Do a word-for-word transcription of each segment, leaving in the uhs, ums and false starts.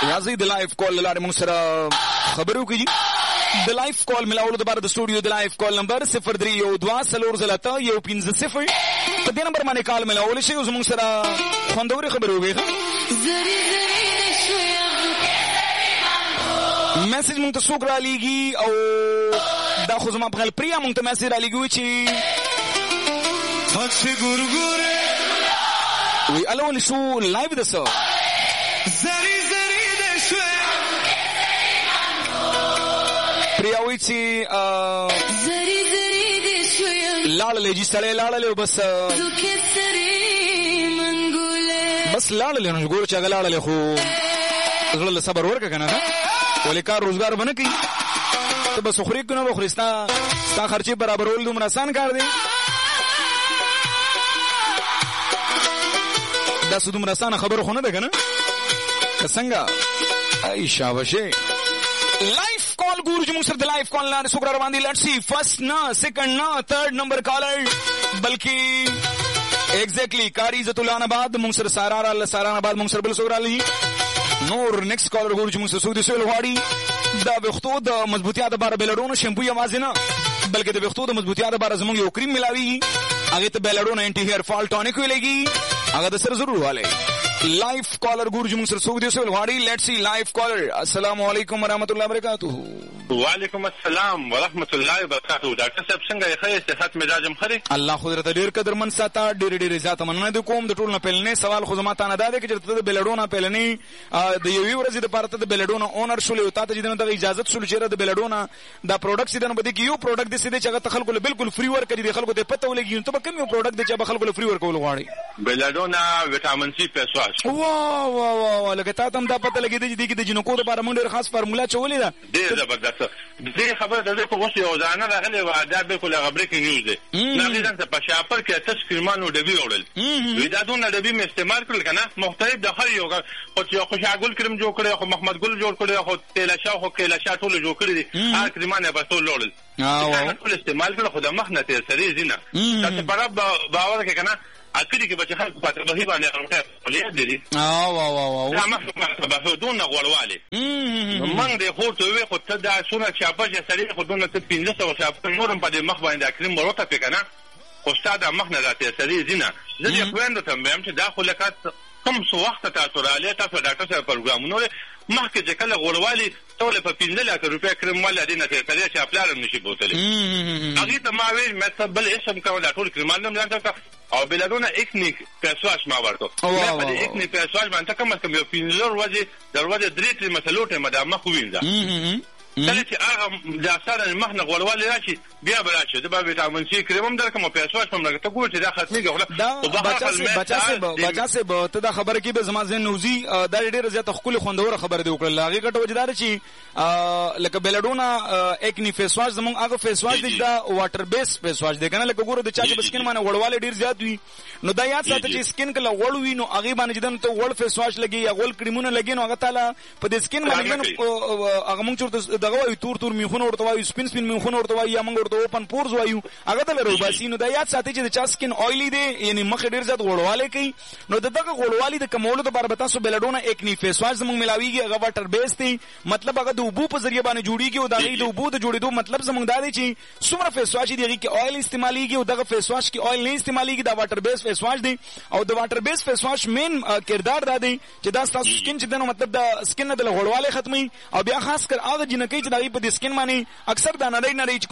راځي د لایف کال لاره موږ سره خبرو کوي. د لایف کال ملاولو د بار د سټوډیو د لایف کال نمبر صفر درې یو دوه څلور زلته یو پنځه صفر په دې نمبر باندې کال ملاول شي. اوس موږ سره خوندوري خبرو کوي. میسج مونږ ته څوک را لیږي او دا خو زما په خیال پریا مونږ ته میسج را لیږي چې وی الو ولې شو لایو ده څه پریا وی چې لاړلې جي سړی لاړلې بس بس لاړلې نو ګوره چې هغه لاړلې خو زړه له صبر ورکړه که نه ولی کار روزگار بنه کی تو بس خوري کنه بخوري ستا ستا خرچي برابرول دومره آسان کار دی دا څه دومره آسان خبره خو نه ده کنه که څنګه ای شاباشه. لایف کال ګورو چې موږ سره د لایف کال لاره څوک را روان دي. لیټس سی فرست نه سیکنډ نه تھرد نمبر کالر بلکې ایگزیکټلی کاری عزت الله آباد موږ سره سارا الله سارا آباد موږ سره بل څوک را لې نور نیکست کالر ګورو چې موږ سره سعودي سویل غواړي د وختو د مضبوطیت لپاره بیلډون شیمپو یوازې نه بلکې د وختو د مضبوطیت لپاره زموږ یو کریم ملاوي هغه ته بیلډون انټي هیر فال ټونیک ویلېږي هغه د سره ضرور والے. لایف کالر ګورو چې موږ سره سعودي سویل غواړي. لیټس سی لایف کالر. السلام علیکم ورحمۃ اللہ وبرکاتہ. وعلیکم السلام ورحمۃ اللہ وبرکاتہ. ډاکټر صاحب څنګه یې؟ ښه صحت مزاج هم خري الله خو درته ډیر قدرمن ساته ډیر ډیر زیات مننه د کوم د ټول نه پهلنې سوال خو زما ته نه ده چې ته د بیلډون پهلنې د یوې ورځې د پارته د بیلډون اونر شولې او تاسو دې د اجازه شول چې د بیلډون دا پروډکټ سیدنه بده کې یو پروډکټ دې سیده چې هغه خلکو له بالکل فری ورک دي خلکو ته پته ولګي ته به کوم یو پروډکټ دې چې به خلکو له فری ورکول غواړي. بیلډون وټامین سی فیس واش. واه واه واه لکه تاسو هم دا پته لګی دی چې د جنکو لپاره موږ ډېر خاص فارمولا چولې ده. ډېر زبردست. دې خبره د په واسه یو ځانه راغلی و دا بالکل غبرې کې نیوز دی. نه دې څنګه په شاپر کې تاسو کرمانو ډبي وړل. وی دا دونه ډبي مې استعمال کړل کنه مختلف د هر یو خو چې خوشاګل کریم جوړ کړی خو محمد ګل جوړ کړی خو تیلاشا خو کیلاشا ټول جوړ کړی دي هر کرمانه په ټول وړل. اه ټول استعمال کړل خو د مخ نه تیر سری زینه تاسو برابر باور کې کنه اکري کې بچ خلک پاتې به باندې راوته ولې دي اه واه واه دا مخه به دون غوړواله من دې خو ته وي خو ته دا سونه چاپه چې سړي خو دونه ته پنځه سوه چاپه نورم په دې مخ باندې کریم ورته پکنه خو ستاده مخ نه راته سړي زینه زه دې خويندو ته مېم چې دا خو لکه کوم څو وخت تاسو را لې تاسو ډاکټر صاحب پروګرامونه مخکې چې کله غوړوالي ټول په پنځه لک روپیا کریم ولا دینه ته کله چې خپلارم نشي بوتلې هغه ته ما ویل مې بل اسم کول دا ټول کریمانم نه ځکه او بلادونه اکنیک فیسواش ما ورته مې په دې اکنیک فیسواش باندې کوم کوم یو پنځه ورځې دروازه درې تر مسلو ته مدامه خو وینځه کله چې هغه د سره مخ نه غوړوالي راشي بیا به راشي د ویټامین سی کریم درکمه فیسواش هم راګه ته ګور چې دا ختمي غوړه بچا سي بچا سي بچا سي ته دا خبره کې به زما زین نوزي دا ډیره زیاته خپل خوندوره خبره دی وکړه هغه ګټه وجدار شي لکه بلډونه اکنی فیسواش زمون هغه فیسواش دی دا واټر بیس فیسواش دی کنه لکه ګوره د چا چې سکین باندې غوړواله ډیر زیات وي نو دا یاد ساته چې سکین کله غوړ وي نو هغه باندې جدن ته غوړ فیسواش لګي یا غوړ کریمونه لګي نو هغه تعالی په دې سکین باندې هغه مونږ چورته دغه وي تور تور میخونه ورته وایي سپین سپین میخونه ورته وایي یا مونږ ورته اوپن پورز وایو هغه دل روباسي نو دا یاد ساتي چې د چا سکین اویلی دی یعنی مخ ډیر زیات غوړواله کوي نو دغه غوړوالی د کمولو لپاره به تاسو بلډونه اکنی فیسواش زموږ ملاویږي هغه واټر بیس دی مطلب هغه د اوبو په ذریعہ باندې جوړیږي او دغه د اوبو د جوړېدو مطلب زموږ دا دی چې څومره فیسواش دی هغه کې اویل استعماليږي او دغه فیسواش کې اویل نه استعماليږي دا واټر بیس فیسواش دی او د واټر بیس فیسواش مین کردار دا دی چې دا تاسو سکین چې دنو مطلب دا سکین نه د غوړواله ختمي او بیا خاص کر هغه جنکې چې دغه په سکین باندې اکثر دا نړۍ نړۍ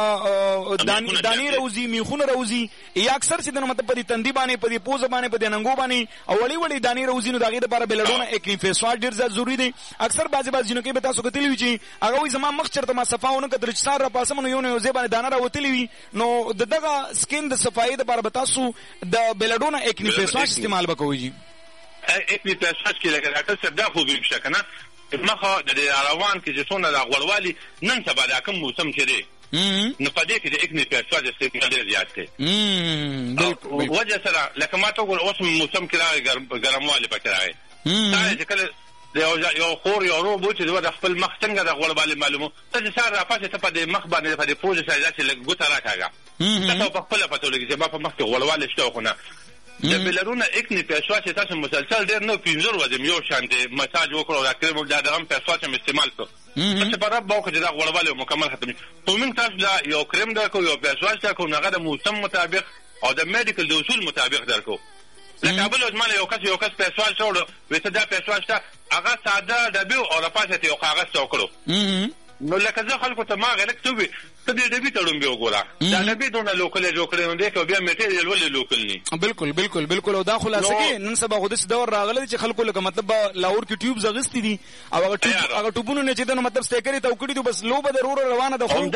کوم دانی دانی روزي میخونه روزي یا اکثر چې دنو مطلب په دې تندي باندې په دې پوزه باندې په دې ننګو باندې او وړي وړي دانی روزي نو دغه لپاره بلډونه اکنی فیسواش ډیر ضروري دی اکثر بعضی بعضی جنکې به تاسو کتلی وي چې هغه وي زما مخ چرته ما صفاونه کتل چې سار را پاسم نو یو نه یو ځبانه دانه راوتلی وي نو دغه سکین د صفایي لپاره به تاسو د بلډونه اکنی فیسواش استعمال وکوي جی اکنی فیسواش کې لکه ډاکټر صاحب دا خو به شکنه مخه د روان کې چې څونه د غوړوالي نن سبا د کوم موسم کې دی نو په دې کې د اکنی فیسواش استعمال ډیر زیات دی وجه سره لکه ما ته ګور اوس موسم کې راغی ګرموالی پکې راغی دا چې کله یو خور یو ورو بو چې د خپل مخ څنګه د غوړوالي معلومه ته چې سره راپاسه ته په دې مخ باندې په دې پوزه سره چې ګوته راکاږه ته په خپل پته لګي چې ما په مخ کې غوړوالي شته خو نه د بلډونا اکنی پیسوا چې تاسو مسلسل ډېر نو پینځور ورځې یو شان دي مساج وکړو دا کریم دا دغه پیسوا چې استعمال کړو چې په رب باو کې دا غوړواله مکمل ختم په موږ تاسو لا یو کریم درکو یو پیسوا چې کو هغه د موسم مطابق او د میډیکل د اصول مطابق درکو لکه بل ځمانه یو کس یو کس پیسوا شوړو وته دا پیسوا شته هغه ساده د بیو او راپاسه یو کاغذ څوکړو نو لکه زه خلکو ته ما غلط توبي ته دې دې ته ډوم به وګوره دا دې دونه لوکل جوړ کړی نو دې کو بیا میټریال ولې لوکل ني بالکل بالکل بالکل او دا خلاصه کې نن سبا خو دې دور راغله چې خلکو لکه مطلب لاور کې ټیوب زغستی دي او هغه ټیوب هغه ټوبونه نه چې دا مطلب ستیکري ته وکړي بس لو به ضرور روانه ده خو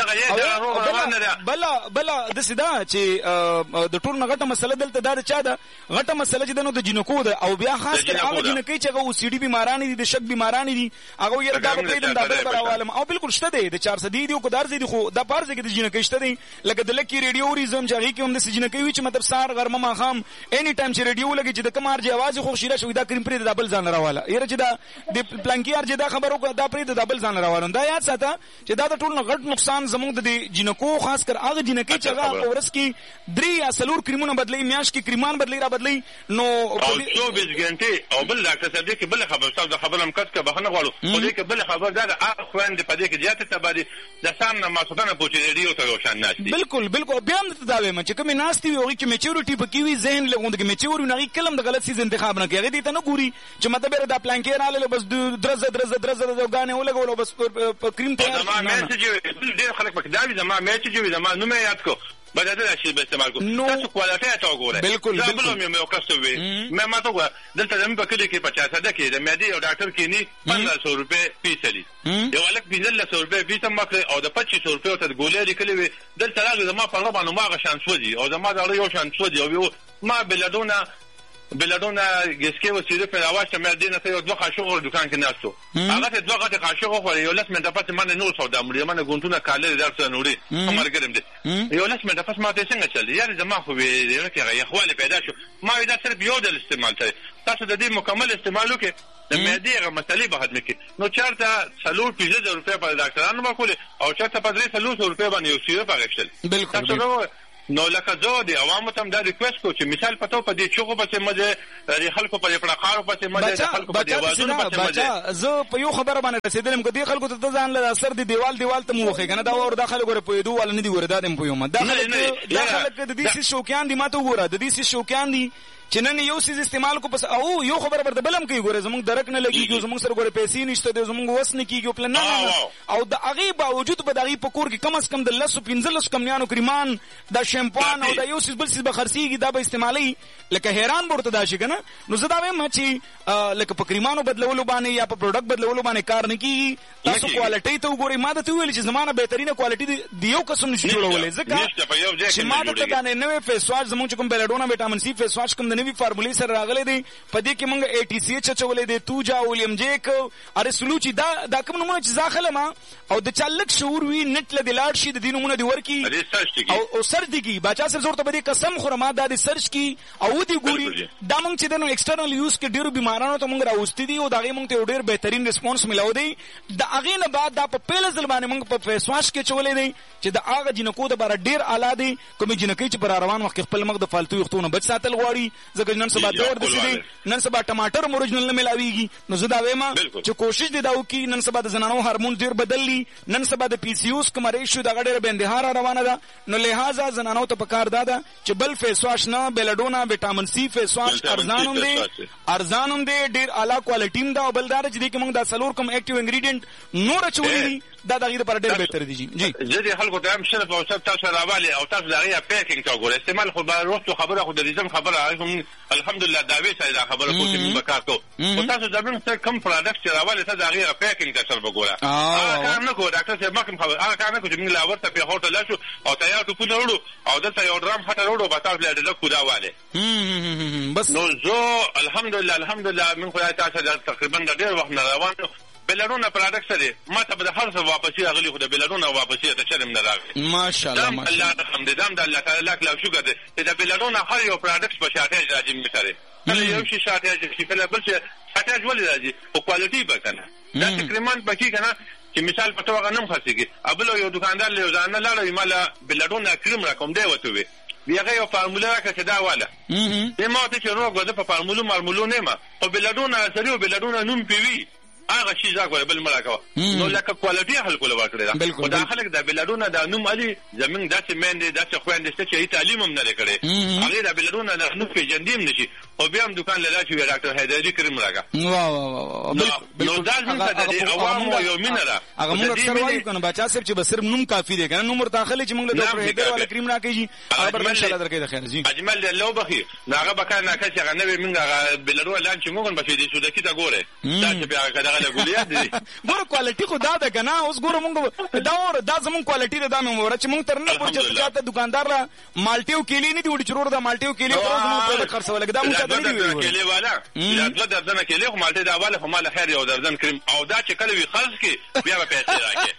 بل بل د سیدا چې د ټول نغټه مسله دلته دا چا ده غټه مسله چې دنو د جنکو ده او بیا خاص کر هغه جنکی چې هغه سي ډي بیماران دي د شک بیماران دي هغه یې دا په دې د بل عالم او بالکل شته دي د چار سو دي او کدار دي خو دا پارځه کې د جنکی شته دي لکه د لکی ریډیو ریزم چې کې هم د جنکی وي چې مطلب سار غرمه ما خام اني ټایم چې ریډیو لګي چې د کمار جي आवाज خو شیره شوې دا کریم پرې د بل ځان راواله یره چې دا د پلانکیار چې دا خبرو دا پرې د بل ځان راواله دا یاد ساته چې دا د ټول غټ نقصان زموږ د جنکو خاص کر هغه جنکی چې هغه ورس کې درې یا سلور کریمونه بدلی میاش کې کریمان بدلی را بدلی نو چوبیس غنټه او بل ډاکټر صاحب دې کې بل خبر تاسو د خبرم کټ کې بخنه غواړو خو دې کې بل خبر دا د اخوان دې پدې کې زیاته تبادی د سام نه ماسوتنه پوښتنه ریډیو ته روشن ناشتي بالکل بالکل بیا هم دا وایم چې کوم ناشتي وي او کې میچورټي پکې وي ذهن لګوند کې میچور نه کلم د غلط سیز انتخاب نه کوي دې ته نه ګوري چې مطلب دا پلان کې رااله بس درزه درزه درزه د غانې ولګول بس کریم ته ما میسج ډېر خلک پکې دا وي زما میسج وي زما نوم یاد کو بدل شي به استعمال کو تاسو کوالټي ته وګورئ بالکل بالکل مې یو کس وي مې ما ته وګوره دلته زموږ په کلی کې پچاس ده کې د مېدی او ډاکټر کې ني پندرہ سو روپے فیس لري یو الک پنځه سو روپے فیس هم مکړي او د پچیس سو روپے ته ګولې لیکلې وي دلته راغی زما په ربع نو ما غشان سوځي او زما دا یو شان سوځي او ما بلډونه بلډونه ګسکي وسیله په راوښته مې دینه ته یو دوه قاشق دکان کې ناستو هغه ته دوه غټه قاشق خو یو لس منټه پس منه نور سودا مړي منه ګونټونه کالر درته نوري عمر ګرم دي یو لس منټه پس ما ته څنګه چل یاري زما خو وی کې غي خواله پیدا شو ما دا صرف یو د استعمال ته تاسو د دې مکمل استعمالو کې د مېدی غو مسلې به خدمت کې نو چارته څلور پنځه روپیا په ډاکټرانو باندې او چارته په درې څلور روپیا باندې یو سیره پاغشتل بالکل نو لکه زه د عوامو ته دا ریکوست کوم چې مثال پتو په دې چوغو پسې مده د خلکو په پړقارو پسې مده د خلکو په دیوالونو پسې مده زه په یو خبره باندې رسیدلم کو دې خلکو ته ځان له اثر د دیوال دیوال ته مو وخی کنه دا ور داخله ګوره په دوه ول نه دی ګوره دا دم په یو ما داخله داخله د دې شوکیان دي ماته ګوره د دې شوکیان دي چې نن یو سیز استعمال کو پس او یو خبره بر د بلم کوي ګوره زموږ درک نه لګي زموږ سره ګوره پیسې نشته د زموږ وس نه کیږي پلان نه او د هغه باوجود په دغه پکور کې کم از کم د لسو پنځلس کمیانو کریمان د شیمپان او د یو سیز بل سیز به خرسيږي دا به استعمالي لکه حیران ورته دا شي کنه نو زه دا وایم چې لکه په کریمانو بدلولو باندې یا په پروډکټ بدلولو باندې کار نه کیږي تاسو کوالټي ته وګورئ ما ته ویل چې زمانه بهترینه کوالټي دی یو قسم نشي جوړولې ځکه چې ما ته دا نوې فیس واش زموږ کوم بلډونا وټامین سی فیس واش کوم د نوې فارمولې سره راغلي دي په دې کې موږ اي ټي سی ایچ چولې دي توجا ولیم جیک اره سلوچي دا دا کوم نمونه چې ځاخله ما او د چالک شعور وی نت له دلاړ شي د دینونو دی ورکی او او سرچ دي بچا سره زورته به قسم خورما دا د سرچ کی او دی ګوري دا موږ چې د نو ایکسټرنل یوز کې ډیرو بیمارانو ته موږ راوستي دي او دا غي موږ ته ډیر بهترین ریسپانس ملاو دی دا اغه نه بعد دا په پیل ځل باندې موږ په فیس واش کې چولې دي چې دا اغه جنکو د بار ډیر اعلی دي کوم جنکی چې پر روان وخت خپل مخ د فالتو یختونه بچ ساتل غواړي ځکه نن سبا دور د سیدي نن سبا ټماټر اوریجنل نه ملاويږي نو زه دا وایم چې کوشش دي دا وکي نن سبا د زنانو هورمون ډیر بدللی نن سبا د پی سی اوس کوم ریشو دا غډره بندهار روانه ده نو لہذا زنانو ته پکار دادا چې بل فیس واش نه بلډونا وټامین سی فیس واش ارزان هم دي ارزان هم دي ډیر اعلی کوالټی دا بلدار چې دي کوم دا سلور کوم اکټیو انګریډینټ نور چولې دا دغه لپاره ډېر بهتر دي جی زه دې خلکو ته هم شرف او سب تاسو راوالي او تاسو دغه پیکینګ ته وګورئ استعمال خو به وروسته خبره خو د ریزم خبره هم الحمدلله دا وی سره خبره کوم چې وکړو او تاسو زمون څه کم پروډکټ چې راوالي ته دغه پیکینګ ته سره وګورئ هغه کار نه کو ډاکټر صاحب مکم خبر هغه کار نه کو چې موږ لا ورته په هوټل شو او تیار ټکو نه وړو او دلته یو ډرام خټه وړو به تاسو له کو دا واله بس نو زه الحمدلله الحمدلله من خو تاسو تقریبا ډېر وخت نه روانو بلډونا پروډکټ سره ما ته به هر څه واپسی غلي خو د بلډونا واپسی ته شرم نه راغی ماشاءالله ماشاءالله الحمدلله د الله تعالی لاک لا شکر دې د بلډونا هر یو پروډکټ په شاته راځي مثاله کله یو شي شاته چې کله بل څه شاته ولې راځي او کوالټي به کنه دا تقریبا پکې کنه چې مثال په توګه نم خرڅيږي ابل یو دکاندار له ځان نه لاړ یماله بلډونا کریم را کوم دی وته وي بیا هغه یو فارموله راکړه چې دا واله یې ما ته چې روغ زه په فارمولو مارمولو نه یم خو بلډونه سړي او بلډونه نوم پې وي هغه شي ځکه بل مړه کوه نو لکه کوالټي خلکو له ورکړې ده خو دا خلک د بلډونه د نوم علي زمونږ داسې میندې داسې خویندې شته چې تعلیم هم نه دی کړی هغې د بلډونه د نوم پېژندي هم نه شي خو بیا هم دوکان له لاسه وي ډاکټر حیدري کریم راکړه نو دا زموږ ته د عوامو یو مینه ده هغه موږ اکثر وایو که نه باچا صاحب چې به صرف نوم کافي دی که نه نوم ورته اخلي چې موږ له ډاکټر حیدري والا کریم راکوي هغه به انشاءالله درکوي د خیر جي اجمل دی الله وبخي نو هغه به کار ناکه چې هغه نه وي موږ هغه بلډو اعلان چې موږ هم به دې سودکي ته ګورې دا چې بیا هغه دغه له ګولیات دي ګوره کوالټي خو دا ده که نه اوس ګوره موږ دا وره دا زموږ کوالټي ده دا مې ووره چې موږ تر نه پورې چې چاته دوکاندار له مالټې او کیلې نه دي وړي چې ورور د مالټې او کیلې خورو زموږ پروډکټ خرڅولی که دا موږ چاته نه دي ویلي کیلې والا دا دوه درځنه کیلې خو مالټې دا واله خو ماله خیر یو درځن کریم او دا چې کله وي خرڅ کړي بیا به پیسې راکړي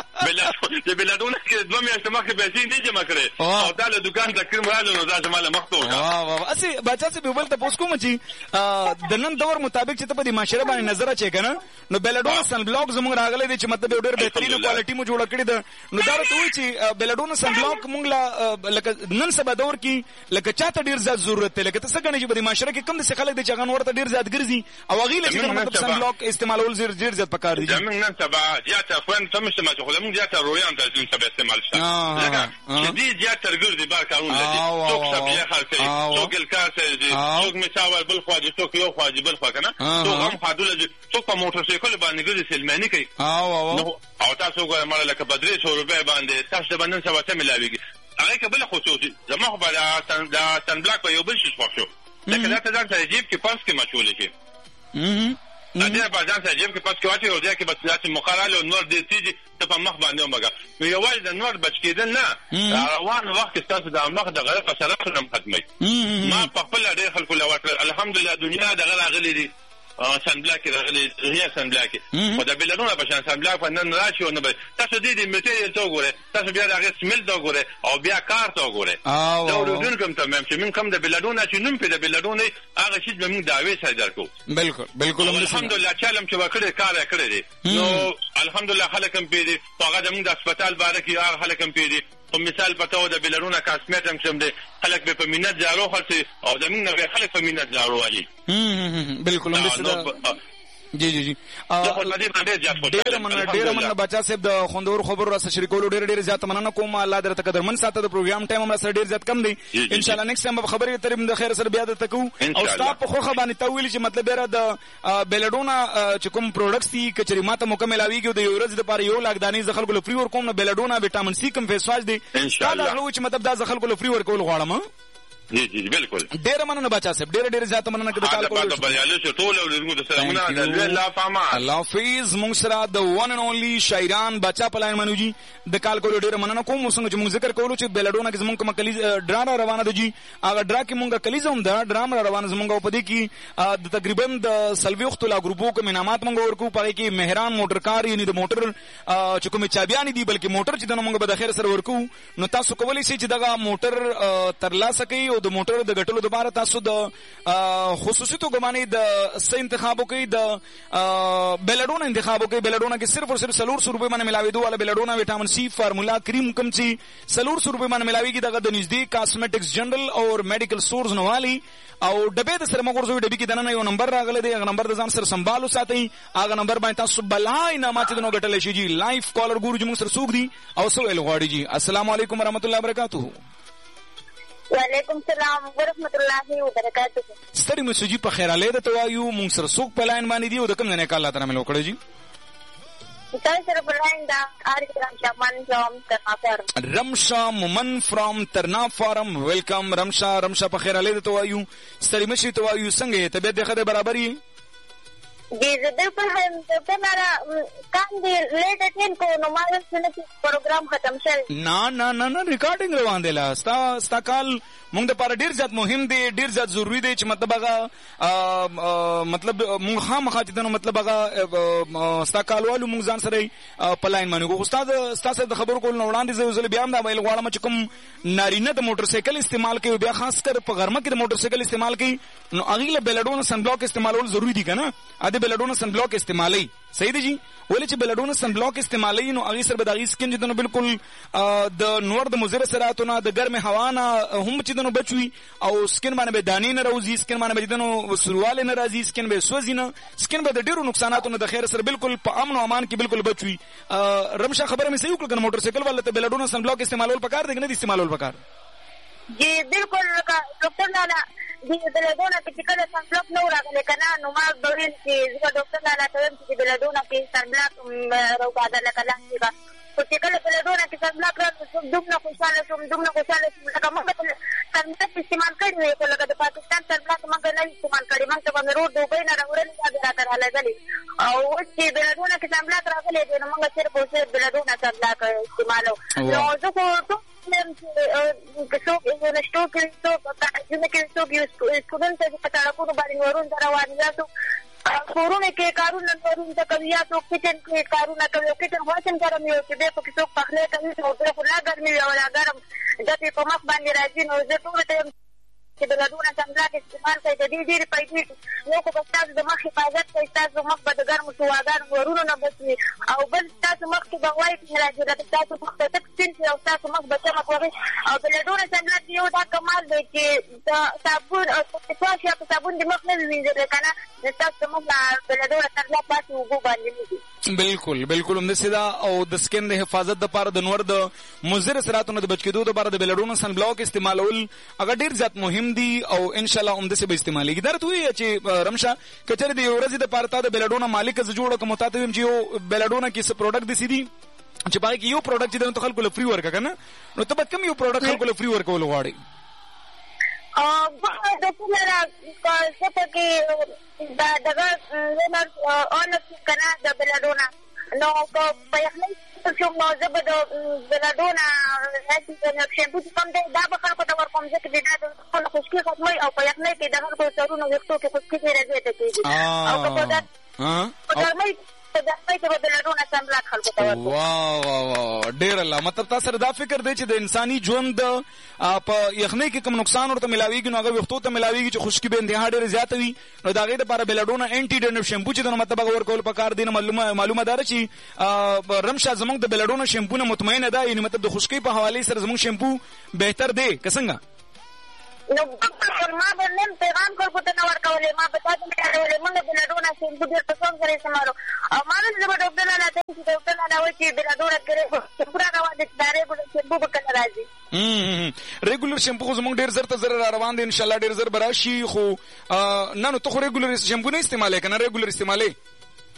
د بلډونه کې دوه میاشتې مخکې پیسې نه جمع کړې او دا له دوکان ته کریم راغلو نو دا زما له مخ ته وکړه هسې باچا صاحب یو بل تپوس کوم چې د نن دور مطابق چې ته په دې معاشره باندې نظر اچې که نه نو بلډونه سن بلاک زموږ راغلی دی چې مطلب یو ډېر بهترینه کوالټي مو جوړه کړې ده نو دا راته وایي چې بلډونه سن بلاک موږ له لکه نن سبا دور کې لکه چاته ډېر زیات ضرورت دی لکه ته څه ګڼې چې په دې معاشره کې کوم داسې خلک دی چې هغه ورته ډېر زیات ګرځي او هغې له چې مطلب سن بلاک استعمالول ډېر زیات پکار دي زموږ نن سبا زیاته خویندې ته هم استعمال شي خو زموږ زیاته رویان ته زموږ سبا استعمال شته لکه چې دې زیات تر ګرځي بار کارونه دي څوک سبزیه خرڅوي څوک ګلکار سوځي څوک مساوال بل خوا دي څوک یو خوا دي بل خوا که نه څوک هم خادوله دي څوک په موټرسایکل باندې ګرځي سلماني کوي او تاسو وګورئ مړه لکه په درې سوه روپۍ باندې تاسو د نن سبا څه ملاوېږي هغې که بله خصوصي زما خو به د سن بلاک په یو بل شي خوښ شو لکه دا ته ځان سره جیب کې پرس کې مچولی شي دا ډېره په ځان سره جیب کې پرس کې واچوي او ځای کې به داسې مخه راغلي او نور ډېر تېز ته په مخ باندې ومږه نو یوازې د نور بچ کېدل نه روان وخت کې ستاسو د مخ د غره په سرخ هم ختموي ما په خپله ډېر خلکو له ورکړل الحمدلله دنیا دغه راغلي دي سن بلاک راغلي هي سن بلاک خو د بلډونه په شان سن بلاک نن راشي او نه به تاسو دې د میټریل ته وګورئ تاسو بیا د هغې سمیل ته وګورئ او بیا کار ته وګورئ دا اورېدونکو هم ته میم چې موږ کوم د بلډونه چې نوم پې د بلډونه هغه شي به موږ دعوې سره درکوو بلکل بلکل الحمدلله چل هم چې به کړی کار یې کړی دی نو الحمدلله خلک هم پوهېدي خو هغه زموږ د هسپتال باره کې هغه خلک هم پوهېدي خو مثال پته و د بلډونه کاسمیټ هم شم دی خلک به په منت جارو خرڅوي او زموږ نه به خلک په منت جارو والي بلکل جی جی جی ډېره مننه ډېره مننه باچا صاحب د خوندور خبرو راسره شریکولو ډېره ډېره زیاته مننه کوم الله درته قدرمن ساته د پروګرام ټایم هم راسره ډېر زیات کم دی انشاءالله نیکسټ ټایم به خبرې ترې د خیر سره بیا درته کوو او ستا په خوښه باندې ته وویلې چې مطلب یاره د بلډونه چې کوم پروډکټس دي که چېرې ما ته موقع میلاوېږي او د یو ورځې دپاره یو لاک دانې زه خلکو له فري ورکوم نو بلډونه ویټامین سی کوم فیس واش دی تا دا غله چې مطلب دا زه خلکو له فري ورکول غواړم جی جی بالکل ډېره مننه باچا صاحب ډېره ډېره زیاته مننه که د کال کولو الله حافظ موږ سره د ون اینډ اونلي شاعران باچا په لاین باندې جي د کال کولو ډېره مننه کوم ورڅنګه چې موږ ذکر کولو چې بلډونه کې زموږ کومه کلیز ډرا را روانه ده جي هغه ډرا کې موږ کلیزه هم ده ډرا هم را روانه زموږ او په دې کې د تقریبا د څلوېښتو لا ګروپو کوم انعامات موږ ورکوو په هغې کې مهران موټر کار یعنې د موټر چې کومې چابیانې دي بلکې موټر چې ده نو موږ به د خیر سره ورکوو نو تاسو کولی شئ چې دغه موټر ترلاسه کوئ او د موټر د ګټلو دوباره تاسو د خصوصي توګه باندې د څه انتخاب وکړئ د بلډونه انتخاب وکړئ بلډونه کې صرف او صرف څلور سوه روپۍ باندې میلاوېدو والا بلډونه ویټامین سی فارمولا کریم کوم چې څلور سوه روپۍ باندې میلاوېږي دغه د نږدې کاسمیټکس جنرل او میډیکل سټورز نه والي او ډبې د سره مه غورځوئ ډبې کې دننه یو نمبر راغلی دی هغه نمبر د ځان سره سنبال وساتئ هغه نمبر باندې تاسو بلا انعامات د نو ګټلی شي جي لایف کالر ګورو چې موږ سره څوک دي او څه ویل غواړي جي السلام علیکم ورحمت الله وبرکاتو وعلیکم السلام ورحمت الله وبرکاتو ستړي مو سجي په خیر علي درته وایو موږ سره څوک په لاین باندې دي او د کوم ځای نه کال راته رامیل وکړی جي تاسو سره په لاین دا رمشا من فرام ترنا فارم رمشا مومن فرام ترنا فارم ویلکم رمشا رمشا په خیر علي درته وایو ستړي مو شي ته وایو څنګه طبیعت دې ښه دی برابر یې جی زه در پر په مارا کام دی لیټ اټین کو نو ما سره پروګرام ختم شل نه نه نه نه ریکارډینګ روان دی لا ستا ستا کال موږ د پاره ډیر زیات مهم دی ډیر زیات ضروری دی چې مطلب هغه مطلب موږ خامخا چې نو مطلب هغه ستا کالوالو موږ ځان سره په لاین باندې کو استاد ستاسو د خبرو کول نو وړاندې زه زل بیا هم دا ویل غواړم چې کوم نارینه د موټر سایکل استعمال کوي بیا خاص کر په غرمه کې د موټر سایکل استعمال کوي نو هغه له بلډونو سن بلاک استعمالول ضروری دي کنه ا دې ته بلډونه سن بلاک استعمالي صحیح دی جی ولې چې بلډونه سن بلاک استعمالي نو هغه سره به د سکین چې نو بالکل د نور د مضر اثراتونه د ګرم هوا نه هم چې نو بچوي او سکین باندې به دانې نه راوځي سکین باندې به نو سرواله نه راځي سکین به سوځي نه سکین به د ډیرو نقصاناتونو د خیر سره بالکل په امن او امان کې بالکل بچوي رمشه خبره مې صحیح وکړه موټر سایکل والا ته بلډونه سن بلاک استعمالول پکار دی نه استعمالول پکار جی بالکل ډاکټر لالا د بلډونه کې کله سن بلاک نو راغلی کنه نو ما دوی چې زه ډاکټر لالا ته وایم چې بلډونه کې سن بلاک راوګاده لکه لاندې خو چې کله بلډونه کې سن بلاک راغلی دومره خوشحاله شوم دومره خوشحاله شوم لکه موږ سن بلاک استعمال کړی وی خو لکه د پاکستان سن بلاک موږ نه استعمال کړی موږ ته به مې روډ دوبۍ نه راوړلي دا به راته راغلي او اوس چې بلډونه کې سن بلاک راغلی دی نو موږ صرف او صرف بلډونه سن بلاک استعمالو نو زه خو که څوک نشتو کې څوک تاجونه کې څوک یو سټوډنټ چې په تړکونو باندې ورون روان یا څوک کورونه کې کارونه ورون ته کوي یا څوک کچن کې کارونه کوي کچن واشن ګرم یو چې به څوک پخلی کوي او بل خو لا ګرمي او لا ګرم د په مخ باندې راځي نو زه ټول ټایم چې بلډونه سن بلاک استعمال کوي د دې ډېرې پیسې یو خو به ستاسو د مخ حفاظت کوي ستاسو مخ به د ګرمو سواګانو ورونو نه بچوي او بل ستاسو مخ کې به وایټ نه راځي د ستاسو مخ ته تک سپین شي او ستاسو مخ به چمک وغي او بلډونه سن بلاک یو دا کمال دی چې د صابون او فیسواش یا په صابون د مخ نه وینځل کنه د ستاسو مخ بلډونه سن بلاک پاسې اوبو باندې بالکل بالکل هم سیدا او د سکین د حفاظت د لپاره د نور د مضر اثراتونو د بچ کېدو د لپاره د بلډونو سن بلاک استعمالول هغه ډیر زیات مهم دي او ان شاء الله هم د څه به استعمالي درته وي چې رمشه کچره د ورځې د لپاره د بلډونو مالک ز جوړ کوم تاسو هم چې یو بلډونه کې څه پروډکټ دي سيدي چې باقي یو پروډکټ چې د خلکو له فری ورک کنه نو ته به کوم یو پروډکټ خلکو له فری ورکول غواړي ا د څنګه راځي چې دا دغه لمر اون کنه د بلډونه نو په یخنۍ چې نو زه به د بلډونه هڅه شیمپو کوم دی دا به خلکو ته ورکوم ځکه چې دا د خپل خشکي ختموي او په یخنۍ کې د خلکو سرونو ویښتو کې خشکي راځي ته کېږي او که په دا په ګرمۍ د خپل په بلډونه سم بلاک خلکو ته ورکوم واه واه واه ډېر الله مطلب تاسو دا فکر دی چې د انساني ژوند په یخنۍ کې کوم نقصان ورته ملاويږي نو هغه ویښتو ته ملاويږي چې خشکي به انتها ډېر زیات وي نو دا غي د لپاره بلډونه انټي ډینف شیمپو چې د مطلب ورکول پکار دي معلومه معلومه ده چې رمشه زمونږ د بلډونه شیمپو نه مطمئنه ده یعنی مطلب د خشکي په حواله سره زمونږ شیمپو بهتر دی که څنګه نو ما به نن پیغام خلکو ته نه ورکولې ما به تاسو ته ورکولې موږ بلډونه شیمپو ډېر پسند کړی استعمالو او ما نن زه به ډاکټر لالا ته چې ډاکټر لالا وایي چې بلډونه کړی پورا راوړل چې دا ریګولر شیمپو به کله راځي ریګولر شیمپو زموږ ډېر زر ته زر را روان دي ان شاء الله ډېر زر به راشي خو نه نو ته خو ریګولر شیمپو نه استعمالوې که نه ریګولر استعمالوې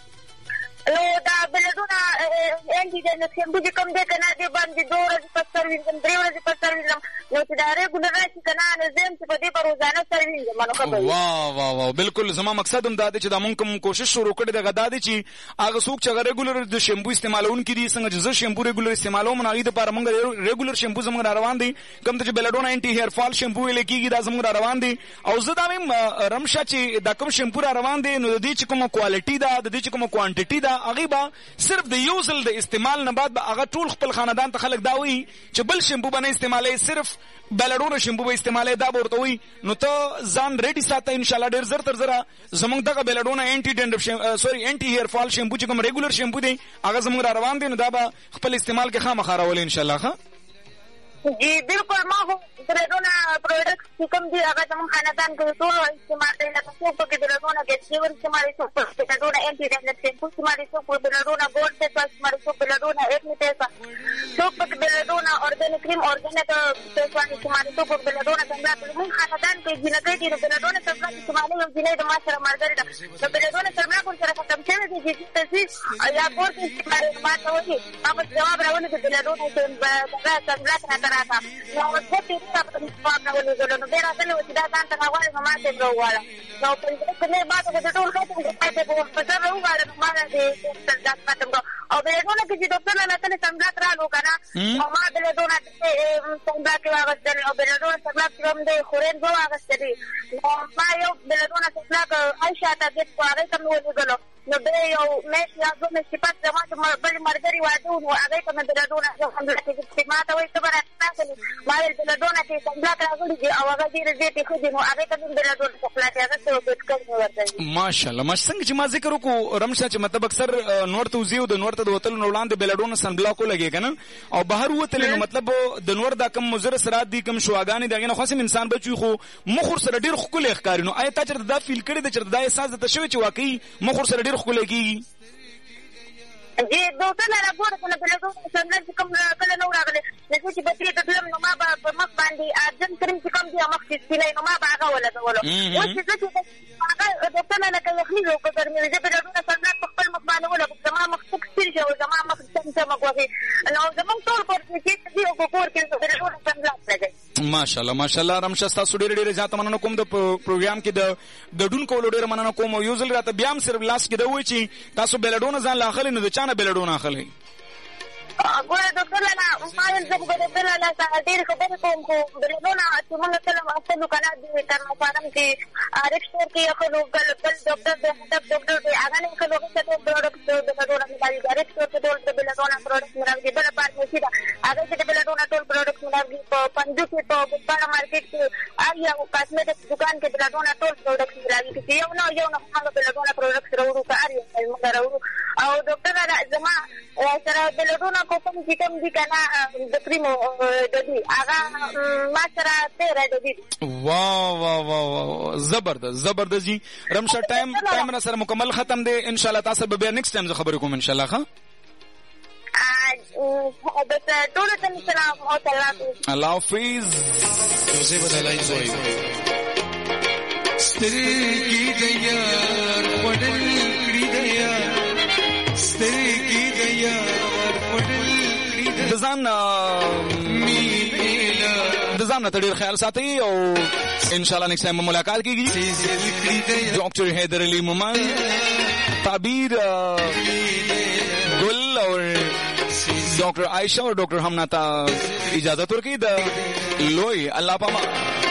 نو دا بلډونه انټي ډینف شیمپو چې کوم دی که نه دې باندې دوه ورځې پس سر وینځم درې ورځې پس سر وینځم نو چې دا ریګولر راشي که نه نو زه یم چې په دې به روزانه سر وینځم نو ښه به وي واه واه واه بالکل زما مقصد هم دا دی چې دا مونږ کوم کوشش شروع کړی دغه دا دی چې هغه څوک چې هغه ریګولر د شیمپو استعمالونکي دي څنګه چې زه شیمپو ریګولر استعمالوم نو هغې دپاره مونږ ریګولر شیمپو زموږ را روان دی کوم ته چې بلډونه انټي هیر فال شیمپو ویلی کېږي دا زموږ را روان دی او زه دا وایم رمشه چې دا کوم شیمپو را روان دی نو د دې چې کومه کوالټي ده د دې چې کومه کوانټټي ده هغې به صرف د یو ځل د استعمال نه بعد به هغه ټول خپل خاندان ته خلک دا وایي چې بل شیمپو به نه استعمالوي صرف بلډونه شیمپو به استعمالوي دا به ورته وایي نو ته ځان ریډي ساته انشاءالله ډېر زر تر زره زموږ دغه بلډونه انټي ډینډف سوري انټي هیر فال شیمپو چې کوم ریګولر شیمپو دی هغه زموږ را روان دی نو دا به خپل استعمال کې خامخا راولي انشاءالله ښه جی بالکل ما خو بلډونه پروډکټ چې کوم دي هغه زموږ خاندان کې ټول استعمال کوي لکه څوک پکې بلډونه ګیسټیور استعمالوي څوک بلډونه انټي ډینډف شیمپو استعمالوي څوک بلډونه ګولډ فیس واش استعمالوي څوک بلډونه ایکنی فیس واش څوک پکې بلډونه اورګانیک کریم اورګانیک فیس واش استعمالوي څوک بلډونه سنبلاک زموږ خاندان کې جینکۍ دي نو بلډونه سنبلاک استعمالوي یو جینۍ د ما سره ملګرې ده نو بلډونه سنبلاک ورسره ختم شوی دی چې ته یا کور کې استعمالوي ما ته وایي ما به ځواب راولي چې بلډونه سنبلاک راته راکړه نو زه تېره په ځواب راولېږلو نو بیا راغلې وه چې دا ځان ته راغواړې نو ما ته یې راوغواړه نو په دې ما ته د ټول ختم کړو ما ته به په سر راوغواړه نو ما دې دا ختم کړو او بلډونه کې چې ډاکټر لالا ته سنبلاک رالو که نه نو ما بلډونه سنبلاک یې واخیستل او بلډونه سنبلاک چې کوم دی خورین دوه واخیستلي نو ما یو بلډونه سنبلاک عایشه ته ګېټ کړو هغې ته مې ولېږلو نو بیا یو میاشت یا دوه میاشتې پس زما چې بلې ملګري واده و نو هغې ته مې بلډونه سنبلاک ما ته وایي ته به راغلي ما ویل بلډونه چې سنبلاک راغلي دي او هغه ډېرې زیاتې ښه دي نو هغې ته مې بلډونه سپلاټ هغه څه وکړ مې ورته ماشاءالله ماش څنګه چې ما ذکر وکړو رمشه چې مطلب اکثر نور ته وځي او د نور ته د وتلو نه وړاندې بلډونه سنبلاک ولګي که نه او بهر وتلې نو مطلب د نور دا کم مضر اثرات دي کم شواګانې د هغې نه خاص انسان بچوي خو مخ ورسره ډېر ښکلی ښکاري نو آیا تا چېرته دا فیل کړې ده چېرته دا احساس درته شوی چې واقعي مخ ورسره ډېر ښکلی کېږي جی ډاکټر لاله ګوره که نه بلډونه سنبلاک چې کوم کله نه و راغلی نو زه چې بطرې ته تلم نو ما به په مخ باندې ارجن کریم چې کوم دي مخ چې سپینی نو ما به هغه ولګولو اوس چې زه چې هغه ډاکټر لاله که یخني وي او که ګرمي وي زه بلډونه سنبلاک په خپل مخ باندې ولګوم زما مخ سک سپین شي او زما مخ چمچمک وهي نو زموږ ټول کور چې دي او په کور کې بلډونه سنبلاک لګوي ماشاءالله ماشاءالله رمشه ستاسو ډېره ډېره زیاته مننه کوم د پروګرام کې د ګډون کولو ډېره مننه کوم او یو ځل راته بیا هم صرف لاس کې ده ووایي چې تاسو بلډونه ځان له اخلئ نو د چا نه بلډونه اخلئ ګوره ډاکټر لاله ما ویل زه به ډاکټر لاله څخه ډېرې خبرې کوم خو بلډونه چې موږ کله اخلو که نه د ترمفارم کې ریک سټور کې اخلو بل ډاکټر دی هدف ډاکټر دی هغه نه اخلو هغې ته ټول پروډکټ د بلډونه ملاوي ریک سټور کې ټول د بلډونه پروډکټ ملاوي بله فارمسي ده هغې کې د بلډونه ټول پروډکټ ملاوي په پنجو کې په بوتپاړه مارکېټ کې هر یو کاسمیټکس دکان کې بلډونه ټول پروډکټ ملاوي چې یو نه یو نه هغه بلډونه پروډکټ راوړو که هر یو موږ راوړو او ډاکټر لاله زما سره بلډونه کو کوم چې کوم دي که نه د کریمو ډبي هغه ما سره تېره ډبي دي واه واه واه واه زبردست زبردست جی رمشه ټایم ټایم را سره مکمل ختم دی انشاءالله تاسو به بیا نیکسټ ټایم زه خبرې کوم انشاءالله ښه بس ټولو ته مې سلام او الله الله حافظ روزې بدلای زوی سترګې د یار خوړل کړي د یار سترګې د یار خوړل د ځان د ځان نه ډېر خیال ساتئ او انشاءالله نیکسټ ټایم ملاقات کېږي ډاکټر حیدر علي مومند تعبیر ګل اور ډاکټر عائشہ اور ډاکټر حمنا ته اجازت ورکړي د لوی الله پاما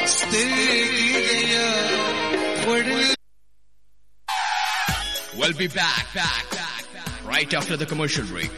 We'll be back, back, back right after the commercial break.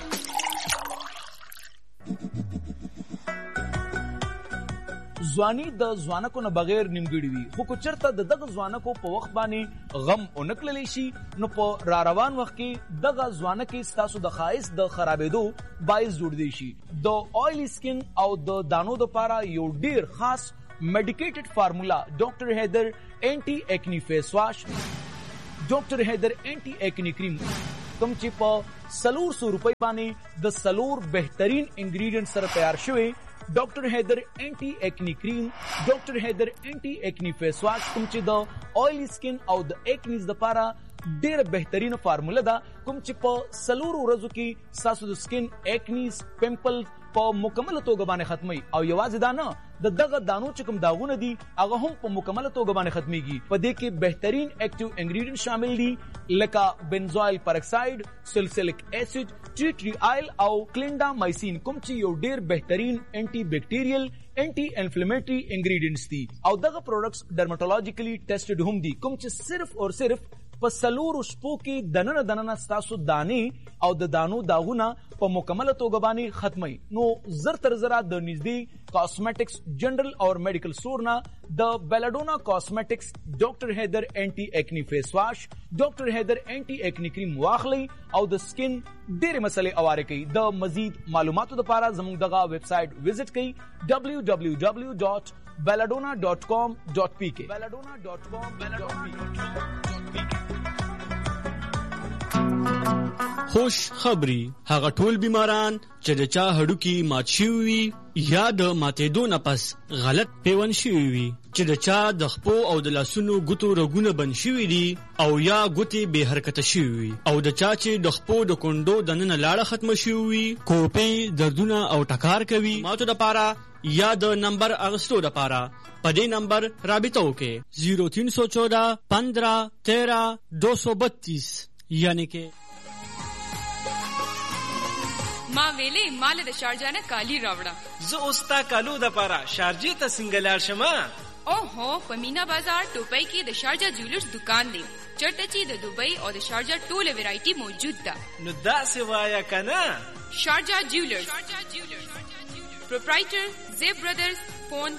ځواني د ځوانکو نه بغیر نیمګړې وي خو که چېرته د دغه ځوانکو په وخت باندې غم ونه کړلی شي نو په را روان وخت کې دغه ځوانکې ستاسو د ښایست د خرابېدو باعث جوړدی شي د آیلی سکن او د دانو دپاره یو ډېر خاص میډیکیټډ فارمولا ډاکټر حیدر اینټي ایکنی فیس واش ډاکټر حیدر اینټي ایکنی کریم کوم چې په څلور سو روپۍ باندې د څلور بهترین انګریډینټ سره تیار شوی ډاکټر حیدر اینټي ایکنی کریم ډاکټر حیدر اینټي ایکنی فیس واش کوم چې د آیلی سکن او د ایکنیز دپاره ډېره بهترینه فارموله ده کوم چې په څلورو ورځو کې ستاسو د سکن ایکنیز پمپل په مکمله توګه باندې ختمي او یوازې دا نه د دغه دانو چې کوم داغونه دي هغه هم په مکمله توګه باندې ختمیږي په دې کې بهترین اکټیو انګریډینټ شامل دي لکه بنزوایل پرکساید سلسلک اسید ټی ټری آیل او کلینډامایسین کوم چې یو ډېر بهترین انټي بیکټیریل انټي انفلیمیټری انګریډینټس دي او دغه پروډکټس ډرماټولوژیکلی ټیسټډ هم دي کوم چې صرف اور صرف په څلورو شپو کې دننه دننه ستاسو دانې او د دانو داغونه په مکمله توګه باندې ختمي نو زر تر زره د نږدې کاسمیټکس جنرال اور میډیکل سٹور نه د بیلاډونا کاسمیټکس ډاکټر حیدر اینټي ایکنی فیس واش ډاکټر حیدر اینټي ایکنی کریم واخلي او د سکن ډېرې مسلې اواره کوي د مزید معلوماتو لپاره زموږ دغه ویب سایټ وزټ کړئ ډبلیو ډبلیو ډبلیو ډاٹ بیلاډونا ډاٹ کام ډاٹ پی کے بیلاډونا ډاٹ کام ډاٹ پی کے خوش خبری هغه ټول بیماران چې د چا هډوکي مات شوي وي یا د ماتېدو نه پس غلط پیوند شوي وي چې د چا د خپو او د لاسونو ګوتو رګونه بند شوي دي او یا ګوتې بې حرکته شوي وي او د چا چې د خپو د کونډو دننه لاړه ختمه شوي وي کوپې دردونه او ټکار کوي ماتو دپاره یا د نمبر اغستو دپاره په دې نمبر رابطه وکړئ زیرو تین سو چودہ پندرہ تیرہ دو سو بتیس یعنی کې ما ویلې مال د شارجه نه کالی راوړه زه اوس تا کالو د پاره شارجې ته څنګه لاړ شم اوهو په مینا بازار ټوپۍ کې د شارجه جولرز دکان دی چرته چې د دوبۍ او د شارجه ټوله ویرایټي موجود ده نو دا څه وایا کنه شارجه جولرز Proprietor Zeb Brothers. Phone